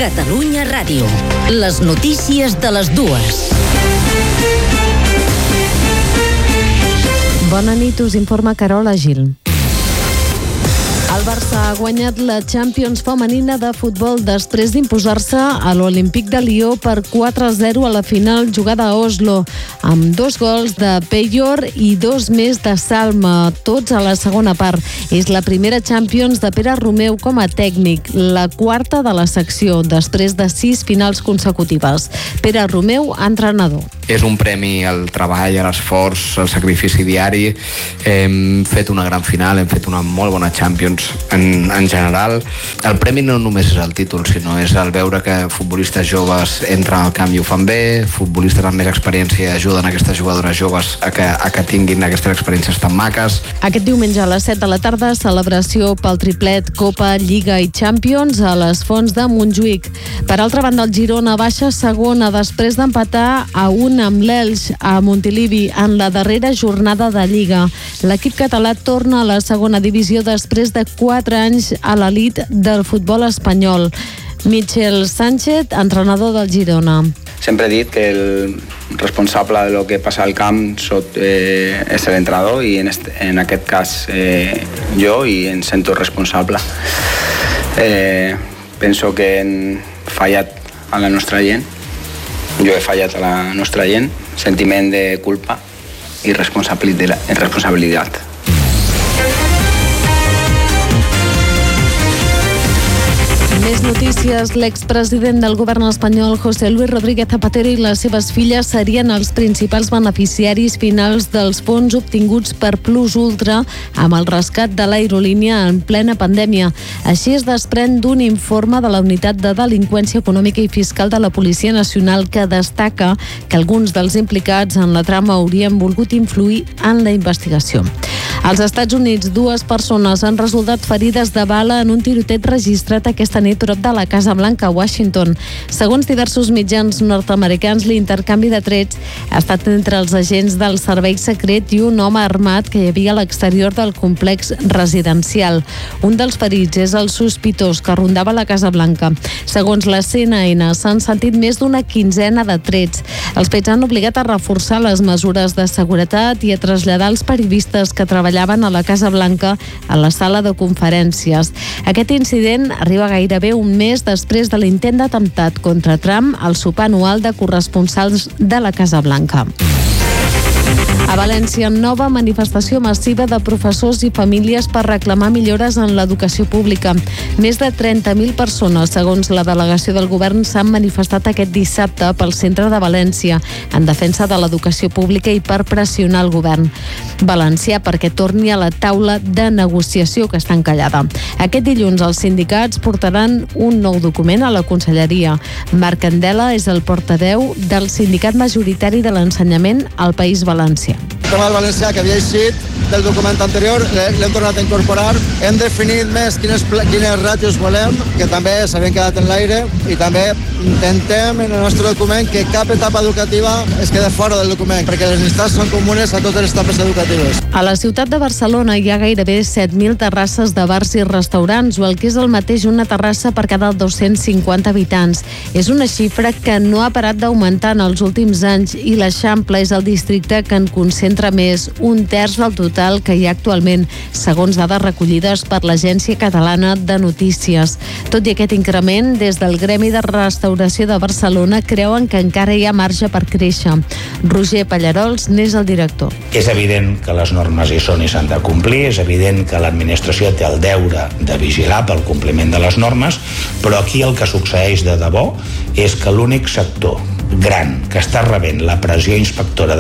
Catalunya Ràdio. Les notícies de les dues. Bona nit, us informa Carola Gil. El Barça ha guanyat la Champions femenina de futbol després d'imposar-se a l'Olímpic de Lió per 4-0 a la final jugada a Oslo, amb 2 gols de Peyor i 2 més de Salma, tots a la segona part. És la primera Champions de Pere Romeu com a tècnic, la quarta de la secció, després de 6 finals consecutives. Pere Romeu, entrenador. És un premi al treball, a l'esforç, al sacrifici diari. Hem fet una gran final, hem fet una molt bona Champions en general. El premi no només és el títol, sinó és el veure que futbolistes joves entren al camp i ho fan bé, futbolistes amb més experiència ajuden aquestes jugadores joves a que tinguin aquestes experiències tan maques. Aquest diumenge a les 7 de la tarda, celebració pel triplet Copa, Lliga i Champions a les Fonts de Montjuïc. Per altra banda, el Girona baixa segona després d'empatar a 1 amb l'Elx a Montilivi en la darrera jornada de Lliga. L'equip català torna a la segona divisió després de 4 anys a l'elit del futbol espanyol. Michel Sánchez, entrenador del Girona. Sempre he dit que el responsable de lo que passa al camp és l'entrenador i en aquest cas jo, i em sento responsable. Penso que hem fallat a la nostra gent. Jo he fallat a la nostra gent, sentiment de culpa i responsabilitat. Més notícies. L'expresident del govern espanyol, José Luis Rodríguez Zapatero, i les seves filles serien els principals beneficiaris finals dels fons obtinguts per Plus Ultra amb el rescat de l'aerolínia en plena pandèmia. Així es desprèn d'un informe de la Unitat de Delinqüència Econòmica i Fiscal de la Policia Nacional que destaca que alguns dels implicats en la trama haurien volgut influir en la investigació. Als Estats Units, 2 persones han resultat ferides de bala en un tiroteig registrat aquesta nit prop de la Casa Blanca, a Washington. Segons diversos mitjans nord-americans, l'intercanvi de trets ha estat entre els agents del servei secret i un home armat que hi havia a l'exterior del complex residencial. Un dels ferits és el sospitós que rondava la Casa Blanca. Segons la CNN, s'han sentit més d'una quinzena de trets. Els fets han obligat a reforçar les mesures de seguretat i a traslladar els periodistes que treballaven a la Casa Blanca a la sala de conferències. Aquest incident arriba gairebé un mes després de l'intent d'atemptat contra Trump al sopar anual de corresponsals de la Casa Blanca. A València, nova manifestació massiva de professors i famílies per reclamar millores en l'educació pública. Més de 30.000 persones, segons la delegació del govern, s'han manifestat aquest dissabte pel centre de València en defensa de l'educació pública i per pressionar el govern valencià perquè torni a la taula de negociació que està encallada. Aquest dilluns els sindicats portaran un nou document a la Conselleria. Marc Candela és el portaveu del sindicat majoritari de l'ensenyament al País Valencià. El tema del valencià que havia eixit del document anterior l'hem tornat a incorporar. Hem definit més quines ràtios volem, que també s'havien quedat en l'aire, i també intentem en el nostre document que cap etapa educativa es quede fora del document, perquè les necessitats són comunes a totes les etapes educatives. A la ciutat de Barcelona hi ha gairebé 7.000 terrasses de bars i restaurants, o el que és el mateix una terrassa per cada 250 habitants. És una xifra que no ha parat d'augmentar en els últims anys i l'Eixample és el districte que en concentra més, 1/3 del total que hi ha actualment, segons dades recollides per l'Agència Catalana de Notícies. Tot i aquest increment, des del Gremi de Restauració de Barcelona creuen que encara hi ha marge per créixer. Roger Pallarols n'és el director. És evident que les normes hi són i s'han de complir, és evident que l'administració té el deure de vigilar pel compliment de les normes, però aquí el que succeeix de debò és que l'únic sector gran que està rebent la pressió inspectora